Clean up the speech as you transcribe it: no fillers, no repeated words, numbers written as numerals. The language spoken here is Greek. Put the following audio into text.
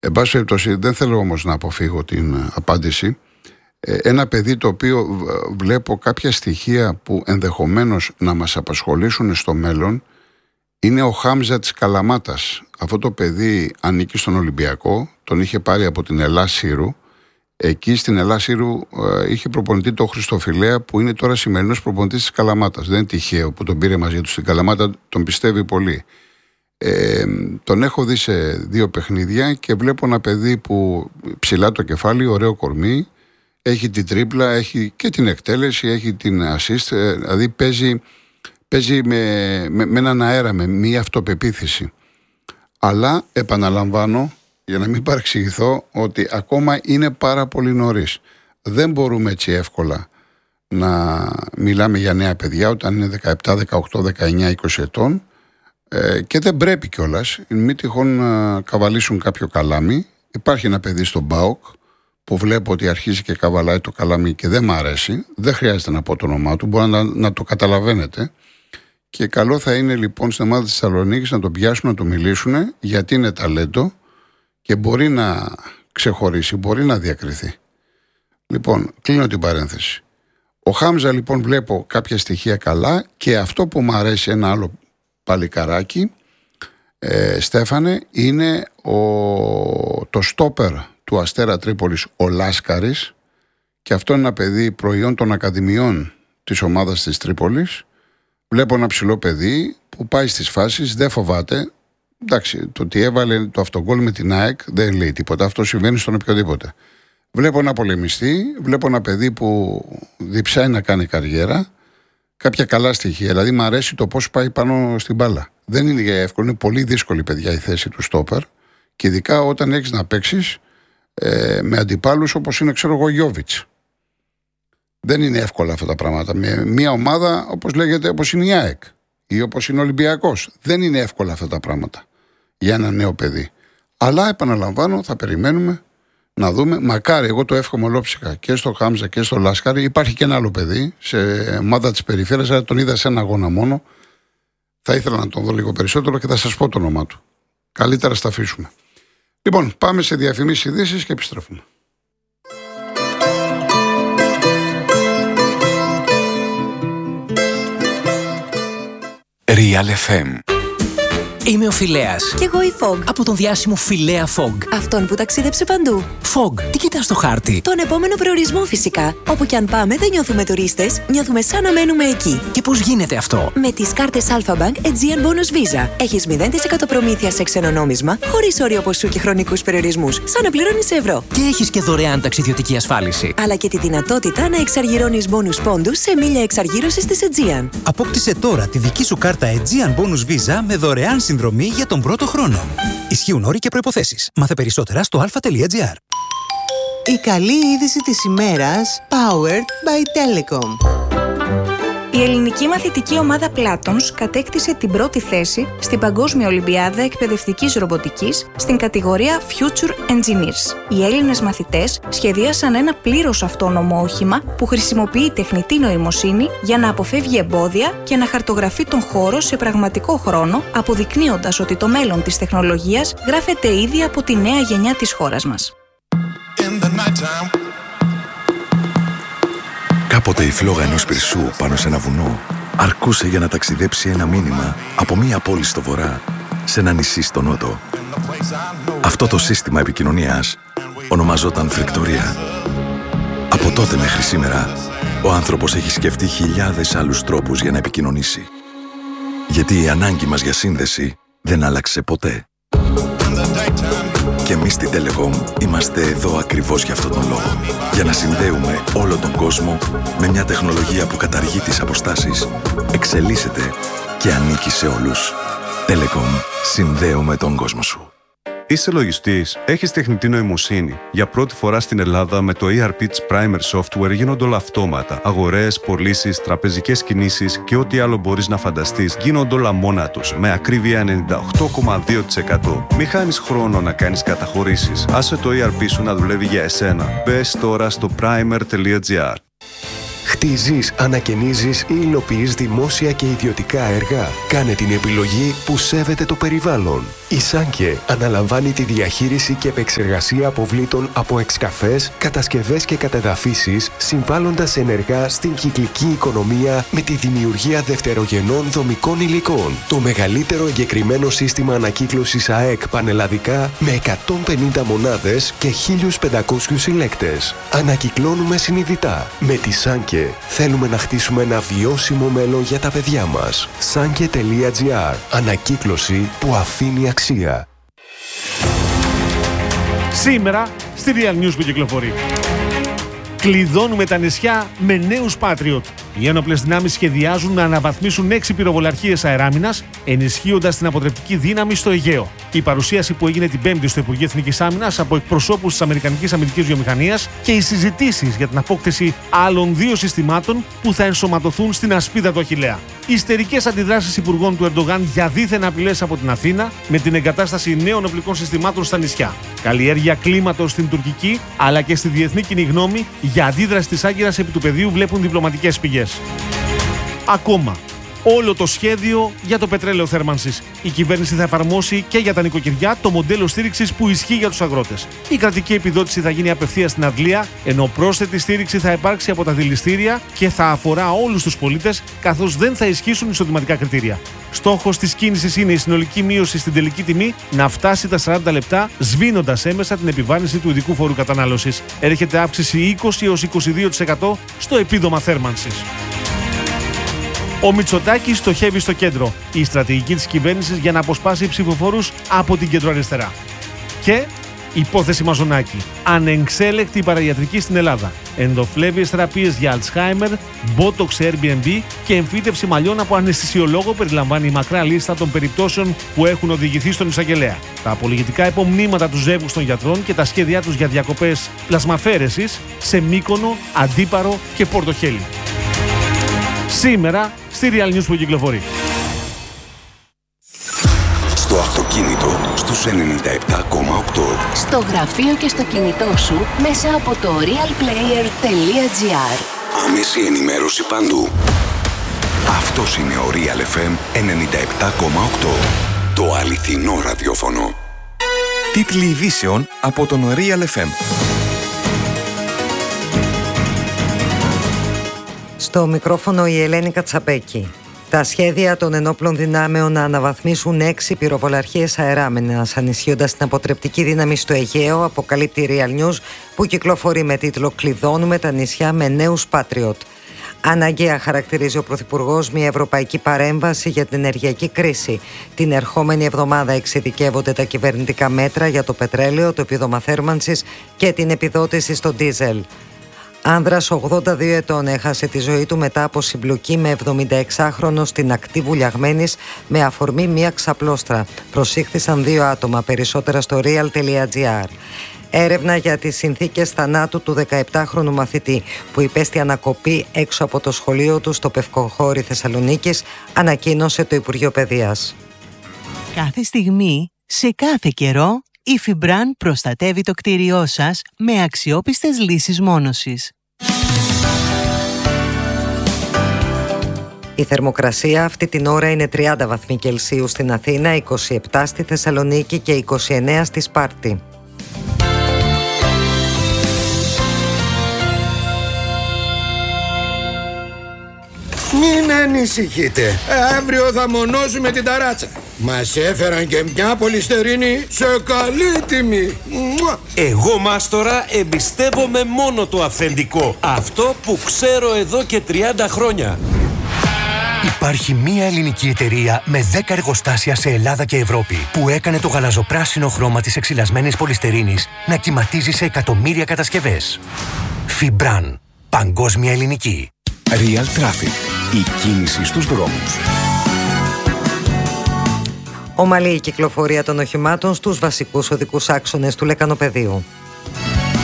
Εν πάση περιπτώσει, δεν θέλω όμως να αποφύγω την απάντηση. Ένα παιδί το οποίο βλέπω κάποια στοιχεία που ενδεχομένως να μας απασχολήσουν στο μέλλον είναι ο Χάμζα της Καλαμάτας. Αυτό το παιδί ανήκει στον Ολυμπιακό, τον είχε πάρει από την Ελλάς Σύρου. Εκεί στην Ελλάς Σύρου είχε προπονητή το Χριστοφιλέα, που είναι τώρα σημερινός προπονητής της Καλαμάτας. Δεν είναι τυχαίο που τον πήρε μαζί του στην Καλαμάτα, τον πιστεύει πολύ. Τον έχω δει σε 2 παιχνίδια και βλέπω ένα παιδί που ψηλά το κεφάλι, ωραίο κορμί, έχει την τρίπλα, έχει και την εκτέλεση, έχει την assist, δηλαδή παίζει με έναν αέρα, με μια αυτοπεποίθηση. Αλλά επαναλαμβάνω, για να μην παρεξηγηθώ, ότι ακόμα είναι πάρα πολύ νωρίς. Δεν μπορούμε έτσι εύκολα να μιλάμε για νέα παιδιά όταν είναι 17, 18, 19, 20 ετών, και δεν πρέπει κιόλας, μην τυχόν να καβαλήσουν κάποιο καλάμι. Υπάρχει ένα παιδί στον ΠΑΟΚ που βλέπω ότι αρχίζει και καβαλάει το καλάμι και δεν μ' αρέσει. Δεν χρειάζεται να πω το όνομά του, μπορεί να το καταλαβαίνετε. Και καλό θα είναι λοιπόν στην ομάδα της Θεσσαλονίκης να τον πιάσουν, να το μιλήσουν, γιατί είναι ταλέντο και μπορεί να ξεχωρίσει, μπορεί να διακριθεί. Λοιπόν, κλείνω την παρένθεση. Ο Χάμζα λοιπόν βλέπω κάποια στοιχεία καλά, και αυτό που μου αρέσει, ένα άλλο παλικαράκι, Στέφανε, είναι το στόπερ του Αστέρα Τρίπολης, ο Λάσκαρης, και αυτό είναι ένα παιδί προϊόν των ακαδημιών της ομάδας της Τρίπολης. Βλέπω ένα ψηλό παιδί που πάει στις φάσεις, δεν φοβάται. Εντάξει, το ότι έβαλε το αυτογκόλ με την ΑΕΚ δεν λέει τίποτα, αυτό συμβαίνει στον οποιοδήποτε. Βλέπω ένα πολεμιστή, βλέπω ένα παιδί που διψάει να κάνει καριέρα. Κάποια καλά στοιχεία, δηλαδή μου αρέσει το πώς πάει πάνω στην μπάλα. Δεν είναι εύκολο, είναι πολύ δύσκολη, παιδιά, η θέση του στόπερ, και ειδικά όταν έχεις να παίξεις με αντιπάλους όπως είναι, ξέρω εγώ, Γιόβιτς. Δεν είναι εύκολα αυτά τα πράγματα. Με μια ομάδα όπως λέγεται, όπως είναι η ΑΕΚ ή όπως είναι ο Ολυμπιακός. Δεν είναι εύκολα αυτά τα πράγματα για ένα νέο παιδί. Αλλά επαναλαμβάνω, θα περιμένουμε να δούμε. Μακάρι, εγώ το εύχομαι ολόψυχα και στο Χάμζα και στο Λάσκαρη. Υπάρχει και ένα άλλο παιδί σε ομάδα της περιφέρειας, αλλά τον είδα σε ένα αγώνα μόνο. Θα ήθελα να τον δω λίγο περισσότερο και θα σας πω το όνομά του. Καλύτερα στα αφήσουμε. Λοιπόν, πάμε σε διαφημίσεις, ειδήσεις και επιστρέφουμε. Real FM. Είμαι ο Φιλέας. Κι εγώ η Fog. Από τον διάσημο Φιλέα Fog. Αυτόν που ταξίδεψε παντού. Fog, τι κοιτάς στο χάρτη? Τον επόμενο προορισμό φυσικά. Όπου κι αν πάμε δεν νιώθουμε τουρίστες, νιώθουμε σαν να μένουμε εκεί. Και πώς γίνεται αυτό? Με τις κάρτες Alpha Bank Aegean Bonus Visa. Έχεις 0% προμήθεια σε ξένο νόμισμα, χωρίς όριο ποσού και χρονικούς περιορισμούς, σαν να πληρώνεις ευρώ. Και έχεις και δωρεάν ταξιδιωτική ασφάλιση. Αλλά και τη δυνατότητα να εξαργυρώνεις bonus πόντους σε μίλια εξαργύρωσης της Aegean. Απόκτησε τώρα τη δική σου κάρτα Aegean Bonus Visa με δωρεάν συνδρομή για τον πρώτο χρόνο. Ισχύουν όροι και προϋποθέσεις. Μάθε περισσότερα στο alpha.gr. Η καλή είδηση της ημέρας, powered by Telecom. Η ελληνική μαθητική ομάδα Platons κατέκτησε την πρώτη θέση στην Παγκόσμια Ολυμπιάδα Εκπαιδευτικής Ρομποτικής στην κατηγορία Future Engineers. Οι Έλληνες μαθητές σχεδίασαν ένα πλήρως αυτόνομο όχημα που χρησιμοποιεί τεχνητή νοημοσύνη για να αποφεύγει εμπόδια και να χαρτογραφεί τον χώρο σε πραγματικό χρόνο, αποδεικνύοντας ότι το μέλλον της τεχνολογίας γράφεται ήδη από τη νέα γενιά της χώρας μας. Κάποτε η φλόγα ενός πυρσού πάνω σε ένα βουνό αρκούσε για να ταξιδέψει ένα μήνυμα από μία πόλη στο βορρά σε ένα νησί στο νότο. Αυτό το σύστημα επικοινωνίας ονομαζόταν φρικτορία. Από τότε μέχρι σήμερα, ο άνθρωπος έχει σκεφτεί χιλιάδες άλλους τρόπους για να επικοινωνήσει. Γιατί η ανάγκη μας για σύνδεση δεν άλλαξε ποτέ. Και εμείς στην Telecom είμαστε εδώ ακριβώς για αυτόν τον λόγο. Για να συνδέουμε όλο τον κόσμο με μια τεχνολογία που καταργεί τις αποστάσεις, εξελίσσεται και ανήκει σε όλους. Telecom. Συνδέουμε τον κόσμο σου. Είσαι λογιστής, έχεις τεχνητή νοημοσύνη. Για πρώτη φορά στην Ελλάδα με το ERP της Primer Software γίνονται όλα αυτόματα. Αγορές, πωλήσεις, τραπεζικές κινήσεις και ό,τι άλλο μπορείς να φανταστείς γίνονται όλα μόνα τους, με ακρίβεια 98,2%. Μη χάνεις χρόνο να κάνεις καταχωρήσεις. Άσε το ERP σου να δουλεύει για εσένα. Μπες τώρα στο primer.gr. Χτίζεις, ανακαινίζεις ή υλοποιείς δημόσια και ιδιωτικά έργα. Κάνε την επιλογή που σέβεται το περιβάλλον. Η Σάνκε αναλαμβάνει τη διαχείριση και επεξεργασία αποβλήτων από εξκαφές, κατασκευές και κατεδαφίσεις, συμβάλλοντας ενεργά στην κυκλική οικονομία με τη δημιουργία δευτερογενών δομικών υλικών. Το μεγαλύτερο εγκεκριμένο σύστημα ανακύκλωσης ΑΕΚ πανελλαδικά με 150 μονάδες και 1.500 συλλέκτες. Ανακυκλώνουμε συνειδητά. Με τη Σάνκε θέλουμε να χτίσουμε ένα βιώσιμο μέλλον για τα παιδιά μας. Sanke.gr. Ανακύκλωση που αφήνει αξία. Σήμερα στη Real News που κυκλοφορεί. Κλειδώνουμε τα νησιά με νέους Patriot. Οι ένοπλες δυνάμεις σχεδιάζουν να αναβαθμίσουν 6 πυροβολαρχίες αεράμινας, ενισχύοντας την αποτρεπτική δύναμη στο Αιγαίο. Η παρουσίαση που έγινε την Πέμπτη στο Υπουργείο Εθνικής Άμυνας από εκπροσώπους της Αμερικανικής Αμυντικής Βιομηχανίας και οι συζητήσεις για την απόκτηση άλλων 2 συστημάτων που θα ενσωματωθούν στην ασπίδα του Αχιλλέα. Οι ιστερικές αντιδράσεις υπουργών του Ερντογάν για δίθεν απειλές από την Αθήνα με την εγκατάσταση νέων οπλικών συστημάτων στα νησιά. Καλλιέργεια κλίματος στην τουρκική αλλά και στη διεθνή κοινή γνώμη για αντίδραση της Άγκυρας επί του πεδίου βλέπουν διπλωματικές πηγές. Ακόμα, όλο το σχέδιο για το πετρέλαιο θέρμανσης. Η κυβέρνηση θα εφαρμόσει και για τα νοικοκυριά το μοντέλο στήριξης που ισχύει για τους αγρότες. Η κρατική επιδότηση θα γίνει απευθείας στην αντλία, ενώ πρόσθετη στήριξη θα υπάρξει από τα δηληστήρια και θα αφορά όλους τους πολίτες, καθώς δεν θα ισχύσουν εισοδηματικά κριτήρια. Στόχος της κίνησης είναι η συνολική μείωση στην τελική τιμή να φτάσει τα 40 λεπτά, σβήνοντας έμεσα την επιβάρυνση του ειδικού φόρου κατανάλωσης. Έρχεται αύξηση 20 έως 22% στο επίδομα θέρμανσης. Ο Μητσοτάκης στοχεύει στο κέντρο. Η στρατηγική της κυβέρνησης για να αποσπάσει ψηφοφόρους από την κεντροαριστερά. Και υπόθεση Μαζονάκη. Ανεξέλεκτη παραϊατρική στην Ελλάδα. Ενδοφλέβιες θεραπείες για Alzheimer, Botox Airbnb και εμφύτευση μαλλιών από αναισθησιολόγο περιλαμβάνει η μακρά λίστα των περιπτώσεων που έχουν οδηγηθεί στον εισαγγελέα. Τα απολογητικά υπομνήματα του ζεύγους των γιατρών και τα σχέδιά τους για διακοπές πλασμαφέρεσης σε Μύκονο, Αντίπαρο και Πορτοχέλη. Σήμερα στη Real News που κυκλοφορεί. Στο αυτοκίνητο στους 97,8. Στο γραφείο και στο κινητό σου μέσα από το realplayer.gr. Άμεση ενημέρωση παντού. Αυτός είναι ο Real FM 97,8. Το αληθινό ραδιόφωνο. Τίτλοι ειδήσεων από τον Real FM. Στο μικρόφωνο η Ελένη Κατσαπέκη. Τα σχέδια των ενόπλων δυνάμεων να αναβαθμίσουν 6 πυροβολαρχίες αεράμενας, ανισχύοντας την αποτρεπτική δύναμη στο Αιγαίο, αποκαλύπτει η Real News, που κυκλοφορεί με τίτλο «Κλειδώνουμε τα νησιά με νέους Patriot». Αναγκαία χαρακτηρίζει ο Πρωθυπουργός μια ευρωπαϊκή παρέμβαση για την ενεργειακή κρίση. Την ερχόμενη εβδομάδα εξειδικεύονται τα κυβερνητικά μέτρα για το πετρέλαιο, το επίδομα θέρμανσης και την επιδότηση στο ντίζελ. Άνδρας 82 ετών έχασε τη ζωή του μετά από συμπλοκή με 76χρονο στην ακτή Βουλιαγμένης με αφορμή μία ξαπλώστρα. Προσήχθησαν 2 άτομα, περισσότερα στο real.gr. Έρευνα για τις συνθήκες θανάτου του 17χρονου μαθητή που υπέστη ανακοπή έξω από το σχολείο του στο Πευκοχώρι Θεσσαλονίκης, ανακοίνωσε το Υπουργείο Παιδείας. Κάθε στιγμή, σε κάθε καιρό, η Fibran προστατεύει το κτίριό σας με αξιόπιστες λύσεις μόνωσης. Η θερμοκρασία αυτή την ώρα είναι 30 βαθμοί Κελσίου στην Αθήνα, 27 στη Θεσσαλονίκη και 29 στη Σπάρτη. Μην ανησυχείτε, αύριο θα μονώσουμε την ταράτσα. Μας έφεραν και μια πολυστερίνη σε καλή τιμή. Εγώ, μάστορα, εμπιστεύομαι μόνο το αυθεντικό. Αυτό που ξέρω εδώ και 30 χρόνια. Υπάρχει μία ελληνική εταιρεία με 10 εργοστάσια σε Ελλάδα και Ευρώπη που έκανε το γαλαζοπράσινο χρώμα της εξυλασμένης πολυστερίνης να κυματίζει σε εκατομμύρια κατασκευές. Fibran. Παγκόσμια ελληνική. Real Traffic. Η κίνηση στους δρόμους. Ομαλή η κυκλοφορία των οχημάτων στους βασικούς οδικούς άξονες του Λεκανοπεδίου.